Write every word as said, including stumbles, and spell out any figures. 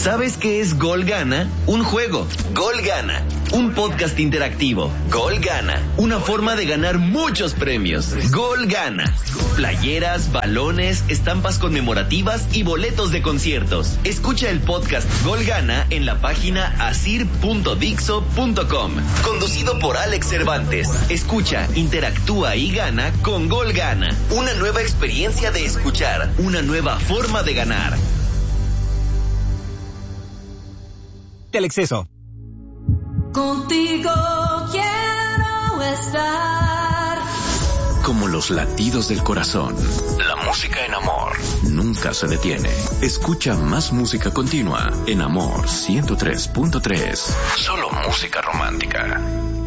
¿Sabes qué es Gol Gana? Un juego. Gol Gana. Un podcast interactivo. Gol Gana. Una forma de ganar muchos premios. Gol Gana. Playeras, balones, estampas conmemorativas y boletos de conciertos. Escucha el podcast Gol Gana en la página asir punto dixo punto com. Conducido por Alex Cervantes. Escucha, interactúa y gana con Gol Gana. Una nueva experiencia de escuchar. Una nueva forma de ganar. El exceso. Contigo quiero estar. Como los latidos del corazón. La música en Amor nunca se detiene. Escucha más música continua en Amor ciento tres punto tres. Solo música romántica.